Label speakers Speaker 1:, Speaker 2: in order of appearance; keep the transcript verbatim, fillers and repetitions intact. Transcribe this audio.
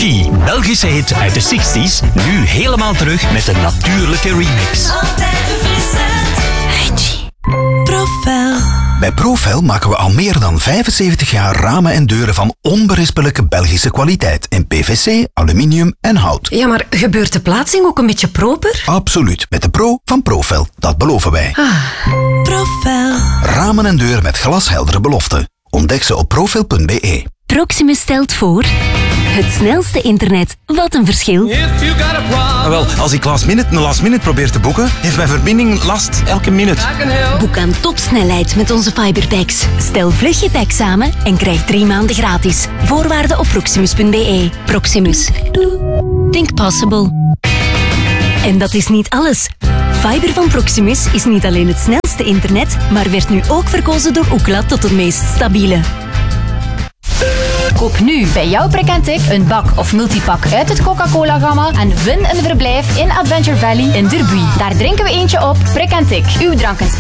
Speaker 1: Angie, Belgische hit uit de zestig's, nu helemaal terug met een natuurlijke remix.
Speaker 2: Altijd verfrissend.
Speaker 3: Angie.
Speaker 2: Profel.
Speaker 4: Bij Profel maken we al meer dan vijfenzeventig jaar ramen en deuren van onberispelijke Belgische kwaliteit in P V C, aluminium en hout.
Speaker 3: Ja, maar gebeurt de plaatsing ook een beetje proper?
Speaker 4: Absoluut, met de pro van Profel. Dat beloven wij.
Speaker 3: Ah.
Speaker 2: Profel.
Speaker 4: Ramen en deuren met glasheldere beloften. Ontdek ze op profel punt b e.
Speaker 5: Proximus stelt voor... Het snelste internet. Wat een verschil.
Speaker 6: Ah, wel, als ik last minute een last minute probeer te boeken, heeft mijn verbinding last elke minuut.
Speaker 5: Boek aan topsnelheid met onze fiberpacks. Stel vlug je pack samen en krijg drie maanden gratis. Voorwaarden op proximus punt b e. Proximus. Think possible. En dat is niet alles. Fiber van Proximus is niet alleen het snelste internet, maar werd nu ook verkozen door Ookla tot het meest stabiele.
Speaker 7: Koop nu bij jouw Prekentic een bak of multipak uit het Coca-Cola-gamma en win een verblijf in Adventure Valley in Derby. Daar drinken we eentje op. Prekentic, uw dranken